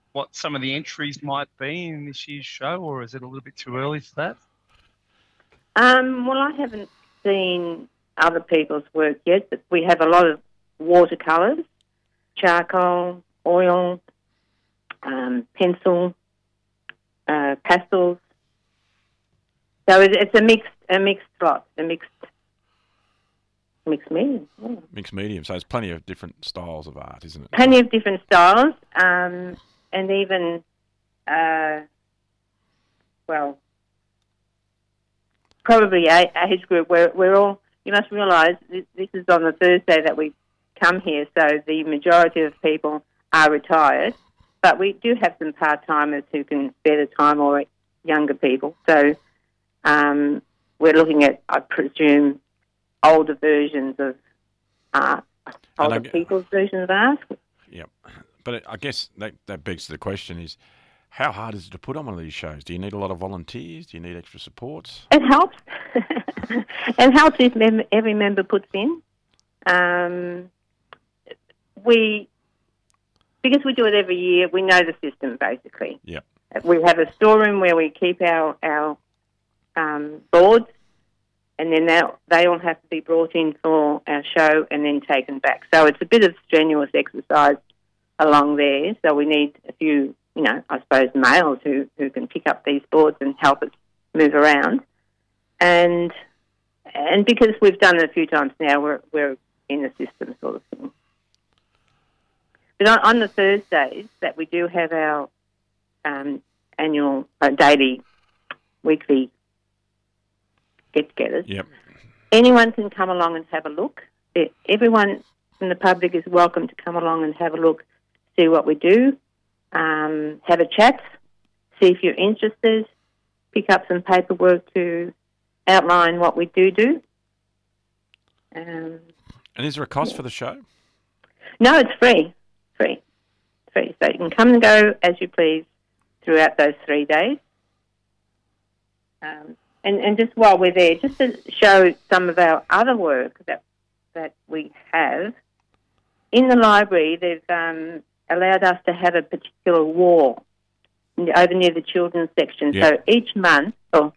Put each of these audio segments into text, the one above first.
what some of the entries might be in this year's show, or is it a little bit too early for that? Well, I haven't seen other people's work yet, but we have a lot of watercolours, charcoal, oil, pencil, pastels. So it's a mixed lot, a mixed medium. Yeah. Mixed medium. So there's plenty of different styles of art, isn't it? Plenty of different styles, and even well, probably age group. We're all. You must realise this is on the Thursday that we come here, so the majority of people are retired, but we do have some part timers who can spare the time, or younger people. So we're looking at, I presume, older versions of art, older people's versions of art. Yeah, but I guess that begs to the question is, how hard is it to put on one of these shows? Do you need a lot of volunteers? Do you need extra supports? It helps. It helps if every member puts in. Because we do it every year, we know the system basically. Yeah. We have a storeroom where we keep our boards, and then they all have to be brought in for our show and then taken back. So it's a bit of strenuous exercise along there. So we need a few, I suppose, males who can pick up these boards and help us move around. And because we've done it a few times now, we're in the system sort of thing. But on the Thursdays that we do have our annual, daily, weekly get-togethers, yep, anyone can come along and have a look. Everyone in the public is welcome to come along and have a look, see what we do, have a chat, see if you're interested, pick up some paperwork to outline what we do. And is there a cost for the show? No, it's free. Free. So you can come and go as you please throughout those 3 days. And just while we're there, just to show some of our other work that we have, in the library they've allowed us to have a particular wall over near the children's section. Yep. So each month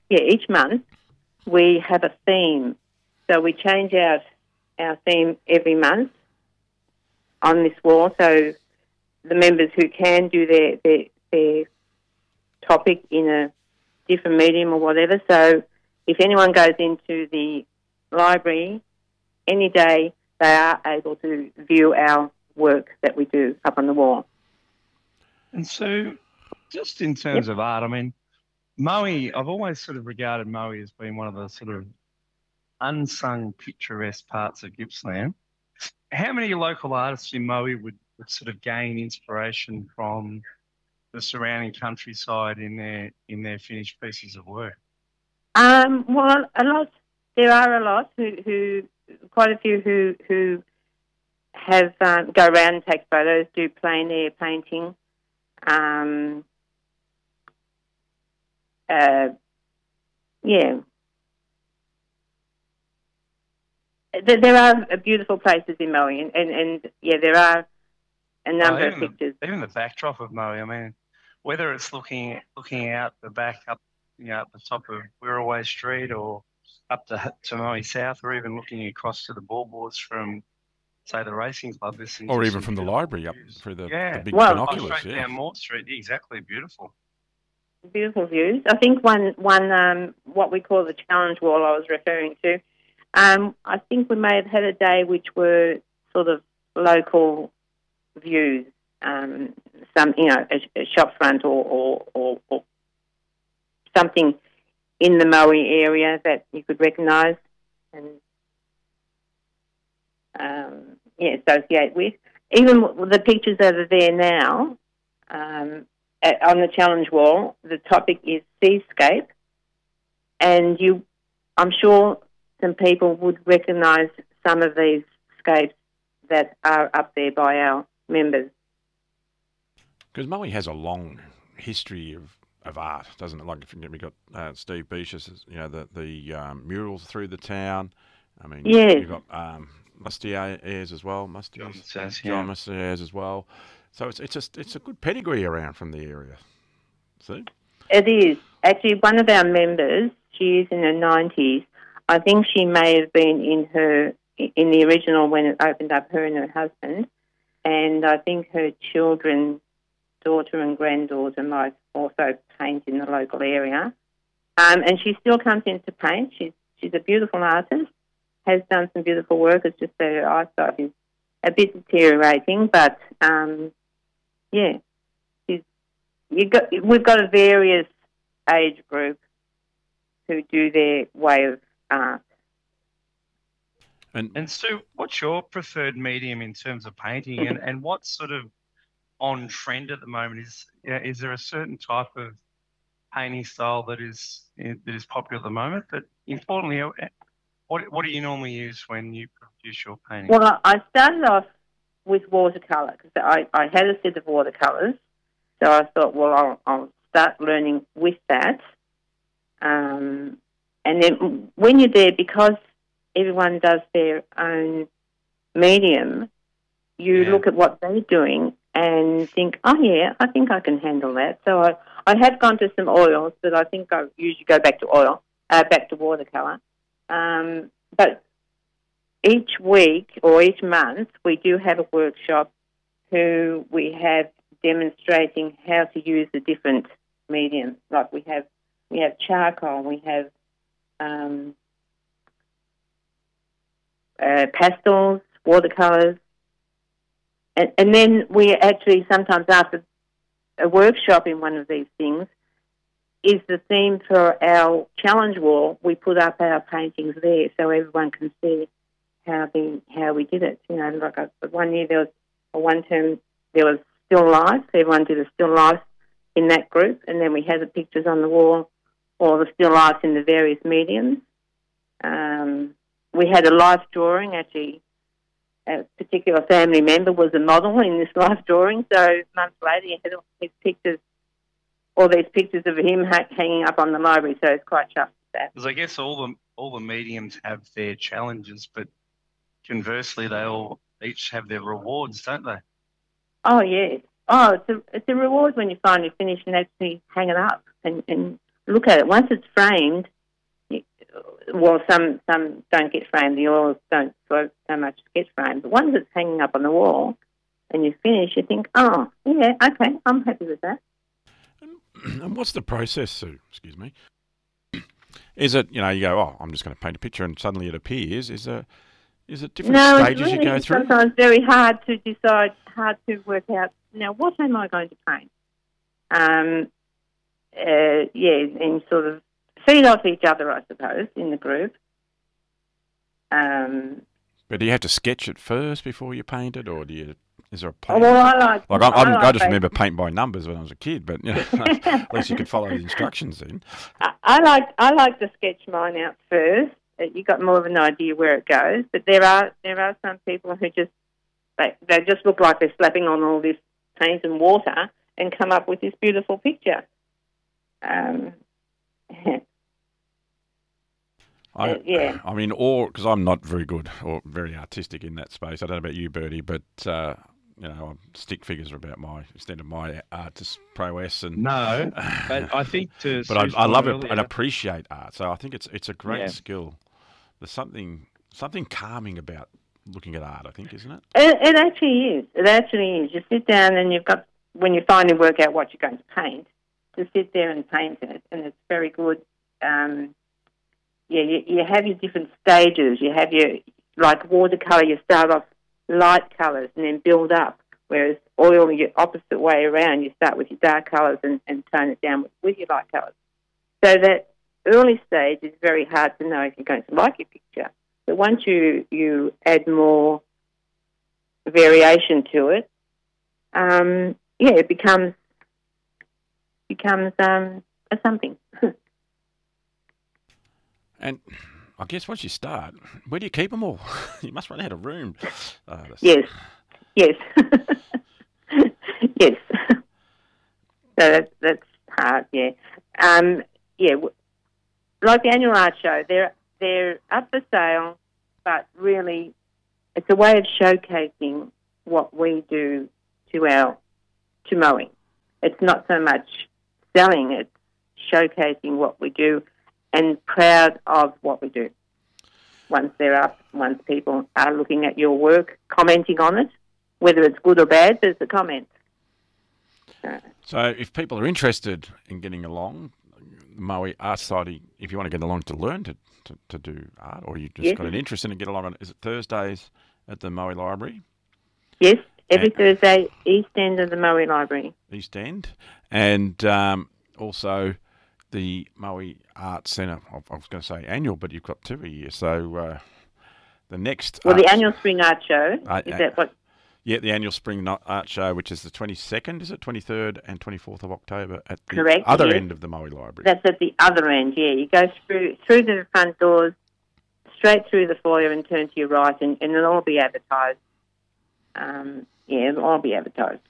we have a theme. So we change out our theme every month on this wall. So the members who can do their topic in a different medium or whatever. So if anyone goes into the library any day, they are able to view our work that we do up on the wall. And so, just in terms of art, I mean, Moe, I've always sort of regarded Moe as being one of the sort of unsung, picturesque parts of Gippsland. How many local artists in Moe would sort of gain inspiration from the surrounding countryside in their finished pieces of work? Well, a lot. There are a lot who quite a few who have go around and take photos, do plein air painting. Yeah. There are beautiful places in Moe, and there are a number of pictures. Even the backdrop of Moe, I mean, whether it's looking out the back up, up the top of Wirraway Street, or up to Moe South, or even looking across to the ballboards from, say, the racing club. Or even from the library up through the big binoculars. binoculars. Straight down Moore Street, exactly, beautiful. Beautiful views. I think one what we call the challenge wall I was referring to, I think we may have had a day which were sort of local views, some, a shop front or something in the Moe area that you could recognise and associate with. Even the pictures that are there now, on the challenge wall, the topic is seascape, and I'm sure some people would recognise some of these scapes that are up there by our members. Because Moe has a long history of art, doesn't it? Like, we got Steve Beach's, the murals through the town. I mean, yes. You've got Mustiers as well. John Mustiers as well. So it's a good pedigree around from the area. See? It is. Actually, one of our members, she is in her 90s. I think she may have been in the original when it opened up, her and her husband. And I think her children, daughter and granddaughter, might also paint in the local area. And she still comes in to paint. She's a beautiful artist, has done some beautiful work. It's just that her eyesight is a bit deteriorating. But, yeah, we've got a various age group who do their way of art. And Sue, what's your preferred medium in terms of painting, and what's sort of on trend at the moment? Is there a certain type of painting style that is popular at the moment? But importantly, what do you normally use when you produce your painting? Well, I started off with watercolour because I had a set of watercolours, so I thought, well, I'll start learning with that. And then when you're there, because everyone does their own medium, you look at what they're doing and think, oh, yeah, I think I can handle that. So I have gone to some oils, but I think I usually go back to back to watercolour. But each week or each month, we do have a workshop who we have demonstrating how to use the different mediums. Like we have charcoal, we have pastels, watercolours, and then we actually sometimes, after a workshop in one of these things, is the theme for our challenge wall. We put up our paintings there so everyone can see how we did it. You know, like one year one term there was still life. Everyone did a still life in that group, and then we had the pictures on the wall or the still lifes in the various mediums. We had a life drawing. Actually, a particular family member was a model in this life drawing. So months later, he had all these pictures of him hanging up on the library. So it's quite chuffed with that. Because I guess all the mediums have their challenges, but conversely, they all each have their rewards, don't they? Oh yes. Oh, it's a reward when you finally finish and actually hang it up and look at it. Once it's framed. Well, some don't get framed. The oils don't so much get framed. But once it's hanging up on the wall and you finish, you think, oh, yeah, okay, I'm happy with that. And what's the process, Sue? Excuse me. Is it, you go, oh, I'm just going to paint a picture and suddenly it appears? Is it different stages it's really you go through? Sometimes very hard to decide, hard to work out, now, what am I going to paint? And sort of feed off each other, I suppose, in the group. But do you have to sketch it first before you paint it, or is there a plan? Well, I just remember paint by numbers when I was a kid, but at least you could follow the instructions then. I like to sketch mine out first. You got more of an idea where it goes, but there are some people who just they just look like they're slapping on all this paint and water and come up with this beautiful picture. I mean, because I'm not very good or very artistic in that space. I don't know about you, Bertie, but stick figures are about my extent of my artist prowess. And no, but I think but I love it and appreciate art. So I think it's a great skill. There's something calming about looking at art, I think, isn't it? It actually is. It actually is. You sit down and when you finally work out what you're going to paint, to sit there and paint it, and it's very good. You have your different stages. You have like watercolour, you start off light colours and then build up, whereas oil, your opposite way around, you start with your dark colours and tone it down with your light colours. So that early stage is very hard to know if you're going to like your picture. But once you add more variation to it, it becomes a something. And I guess once you start, where do you keep them all? You must run out of room. Yes. Yes. So that's hard, yeah. Like the annual art show, they're up for sale, but really it's a way of showcasing what we do to Maui. It's not so much selling, it's showcasing what we do and proud of what we do. Once they're up, once people are looking at your work, commenting on it, whether it's good or bad, there's a comment. So if people are interested in getting along, Maui Art Society, if you want to get along to learn to do art, or you just got an interest in it, get along on, is it Thursdays at the Maui Library? Yes, every Thursday, East End of the Maui Library. East End. And also the Maui Art Centre. I was going to say annual, but you've got 2 a year. So the next... Well, the annual Spring Art Show, is that what... Yeah, the annual Spring Art Show, which is the 22nd, is it? 23rd and 24th of October at the other end of the Maui Library. That's at the other end, yeah. You go through the front doors, straight through the foyer and turn to your right, and it'll all be advertised. It'll all be advertised.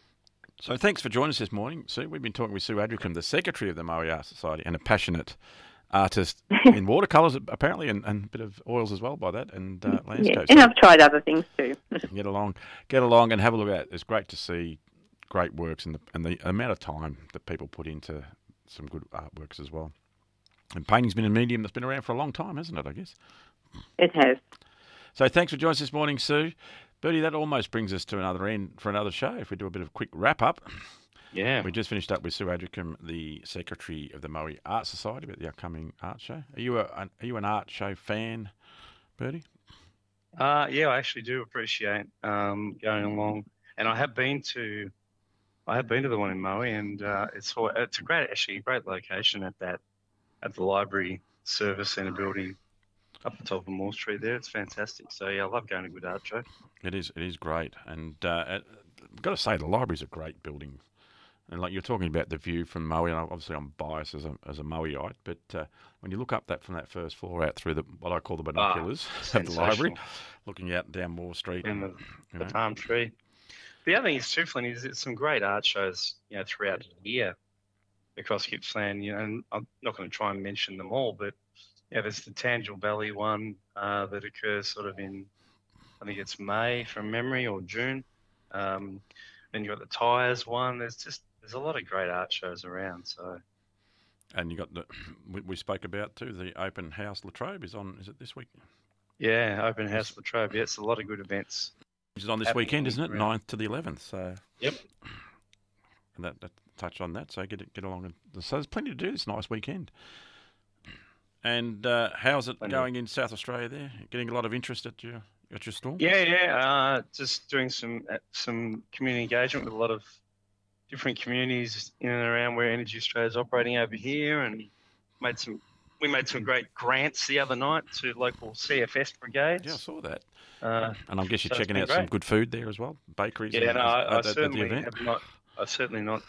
So thanks for joining us this morning, Sue. We've been talking with Sue Adricum, the Secretary of the Maui Art Society and a passionate artist in watercolours, apparently, and a bit of oils as well by that, and landscapes. Yeah, and I've tried other things too. Get along and have a look at it. It's great to see great works and the amount of time that people put into some good artworks as well. And painting's been a medium that's been around for a long time, hasn't it, I guess? It has. So thanks for joining us this morning, Sue. Bertie, that almost brings us to another end for another show. If we do a bit of a quick wrap-up. Yeah. We just finished up with Sue Adricum, the Secretary of the Maui Art Society, about the upcoming art show. Are you an art show fan, Bertie? Yeah, I actually do appreciate going along, and I have been to the one in Maui, and it's a great location at the library service centre building up the top of Moore Street there. It's fantastic. So yeah, I love going to a good art show. It is great, and I've got to say the library's a great building. And like you're talking about the view from Maui, and obviously I'm biased as a Mauiite, but when you look up from that first floor out through what I call the binoculars of the library, looking out down Moore Street and the palm tree. The other thing is too, Flynn, is it's some great art shows, throughout the year across Gippsland. And I'm not going to try and mention them all, but there's the Tangill Valley one that occurs sort of in, I think it's May from memory, or June. Then you've got the Tyres one. There's a lot of great art shows around. So, and you got we spoke about too, the Open House Latrobe is it this week? Yeah, Open House Latrobe. Yeah, it's a lot of good events. Which is on this weekend, isn't it? 9th to the 11th. So yep. And that touch on that. So get along. So there's plenty to do this nice weekend. And how's it going in South Australia there? Getting a lot of interest at your stall? Yeah. Just doing some community engagement with a lot of different communities in and around where Energy Australia is operating over here, and we made some great grants the other night to local CFS brigades. Yeah, I saw that. And I guess you're checking out some good food there as well, bakeries. Yeah, I certainly have not. I've certainly not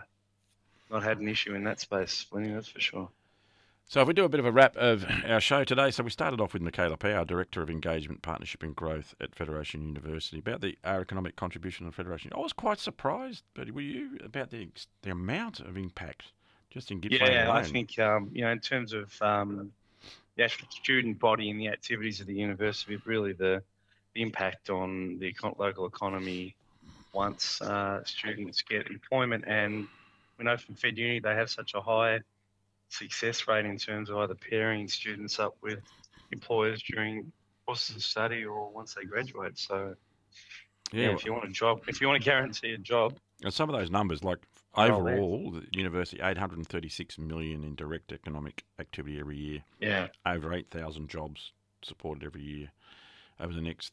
had an issue in that space, Lenny, that's for sure. So if we do a bit of a wrap of our show today, so we started off with Michaela Power, Director of Engagement, Partnership and Growth at Federation University, about our economic contribution to Federation. I was quite surprised, Bertie, were you, about the amount of impact just in Gippsland alone? I think, in terms of the actual student body and the activities of the university, really the impact on the local economy once students get employment. And we know from Fed Uni they have such a high success rate in terms of either pairing students up with employers during courses of study or once they graduate. So, if you want a job, if you want to guarantee a job. And some of those numbers, like overall, the university, 836 million in direct economic activity every year. Yeah. Over 8,000 jobs supported every year. Over the next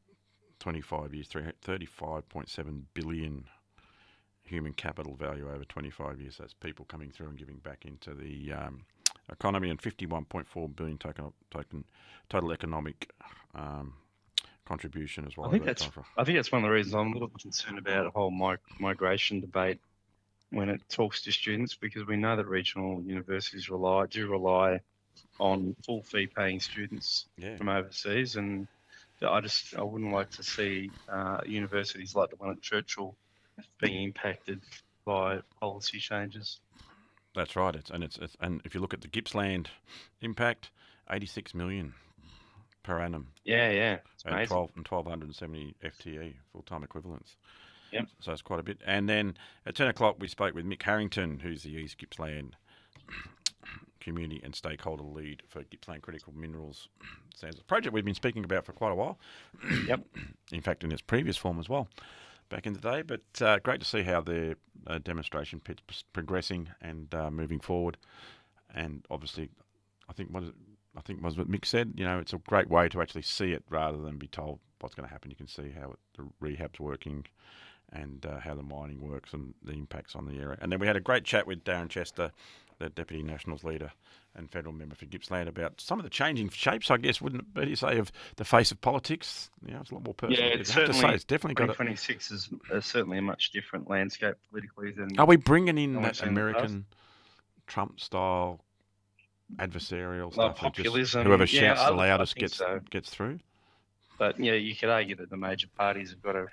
25 years, 35.7 billion human capital value over 25 years. That's people coming through and giving back into the economy, and 51.4 billion total economic contribution as well. I think that's one of the reasons I'm a little concerned about the whole migration debate when it talks to students, because we know that regional universities do rely on full fee paying students from overseas, and I wouldn't like to see universities like the one at Churchill being impacted by policy changes. That's right. And if you look at the Gippsland impact, 86 million per annum. Yeah. It's amazing. 1,270 FTE, full-time equivalents. Yep. So it's quite a bit. And then at 10 o'clock, we spoke with Mick Harrington, who's the East Gippsland community and stakeholder lead for Gippsland Critical Minerals Sands, a project we've been speaking about for quite a while. Yep. In fact, in its previous form as well, back in the day. But great to see how their demonstration pit's progressing and moving forward. And obviously, I think was what Mick said. You know, it's a great way to actually see it rather than be told what's going to happen. You can see how the rehab's working and how the mining works and the impacts on the area. And then we had a great chat with Darren Chester, the Deputy Nationals Leader and Federal Member for Gippsland, about some of the changing shapes, I guess, wouldn't it be to say, of the face of politics? You know, it's a lot more personal. Yeah, it's certainly, it's definitely got 2026 is certainly a much different landscape politically than... Are we bringing in that seen American Trump-style adversarial stuff? Populism. Whoever shouts the I loudest think gets through? But, yeah, you could argue that the major parties have got to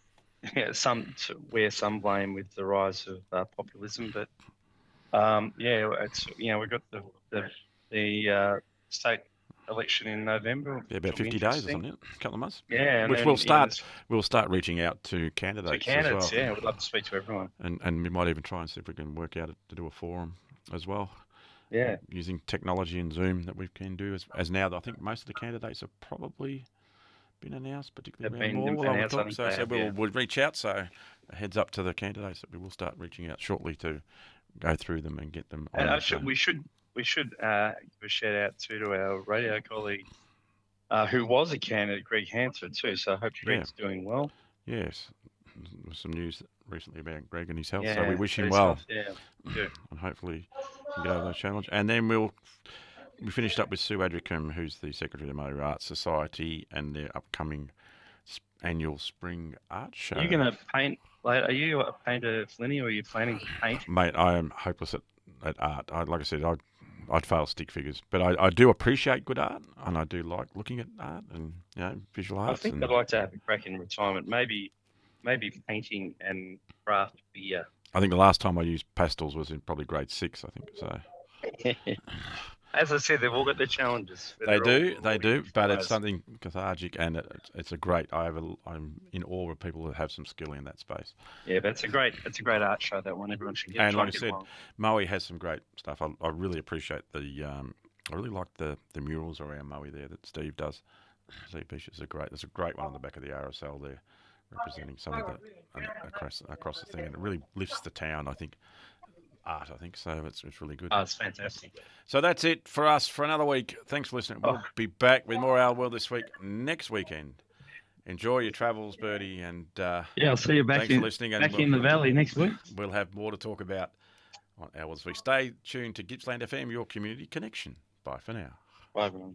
wear some blame with the rise of populism, but it's we've got the state election in November. Yeah, about 50 days or something, a couple of months. Yeah, which we'll start reaching out to candidates. As well. Yeah, we'd love to speak to everyone. And we might even try and see if we can work out to do a forum as well. Yeah, using technology and Zoom that we can do as now. I think most of the candidates have probably been announced, particularly around Morwell. So we'll reach out. So a heads up to the candidates that we will start reaching out shortly to go through them and get them. And we should give a shout out to our radio colleague who was a candidate, Greg Hansford too. So I hope Greg's doing well. Yes, there's some news recently about Greg and his health. Yeah, so we wish him well. Yeah, good. And hopefully he can get over those challenges. And then we finished up with Sue Adricum, who's the Secretary of the Maori Arts Society, and their upcoming annual spring art show. Are you going to paint? Are you a painter, Flinny, or are you planning to paint? Mate, I am hopeless at art. Like I said, I'd fail stick figures, but I do appreciate good art, and I do like looking at art and visual arts. I think I'd like to have a crack in retirement. Maybe painting and craft beer. I think the last time I used pastels was in probably grade 6. I think so. As I said, they've all got their challenges. They do, but it's something cathartic, and it's a great. I'm in awe of people that have some skill in that space. Yeah, but it's a great art show. That one, everyone should get. And like I said, Maui has some great stuff. I really appreciate I really like the murals around Maui there that Steve does. Steve Bishop's there's a great one on the back of the RSL there, representing some of the across the thing, and it really lifts the town, I think. Art, I think, so it's really good. Oh, it's fantastic. So that's it for us for another week. Thanks for listening. We'll be back with more Our World this week, next weekend. Enjoy your travels, Bertie, and I'll see you back in the valley next week. We'll have more to talk about on Our World this week. Stay tuned to Gippsland FM, your community connection. Bye for now. Bye, everyone.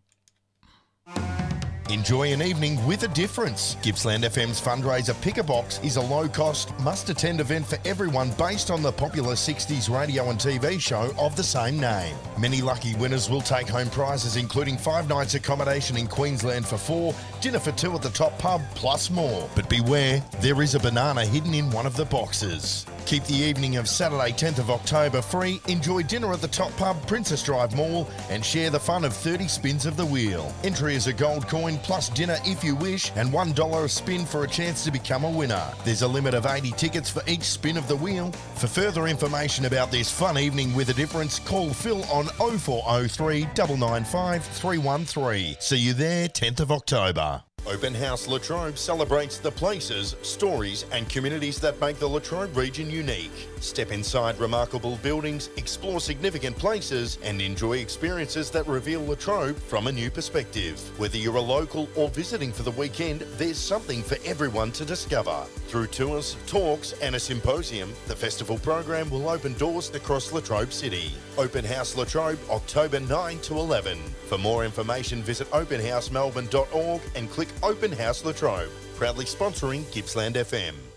Enjoy an evening with a difference. Gippsland FM's fundraiser Pick a Box is a low-cost, must-attend event for everyone based on the popular 60s radio and TV show of the same name. Many lucky winners will take home prizes including 5 nights accommodation in Queensland for 4, dinner for 2 at the Top Pub, plus more. But beware, there is a banana hidden in one of the boxes. Keep the evening of Saturday 10th of October free, enjoy dinner at the Top Pub, Princess Drive Mall, and share the fun of 30 spins of the wheel. Entry is a gold coin plus dinner if you wish, and $1 a spin for a chance to become a winner. There's a limit of 80 tickets for each spin of the wheel. For further information about this fun evening with a difference, call Phil on 0403 995 313. See you there 10th of October. Open House Latrobe celebrates the places, stories and communities that make the Latrobe region unique. Step inside remarkable buildings, explore significant places and enjoy experiences that reveal Latrobe from a new perspective. Whether you're a local or visiting for the weekend, there's something for everyone to discover. Through tours, talks and a symposium, the festival program will open doors across Latrobe City. Open House Latrobe, October 9 to 11. For more information, visit openhousemelbourne.org and click Open House Latrobe. Proudly sponsoring Gippsland FM.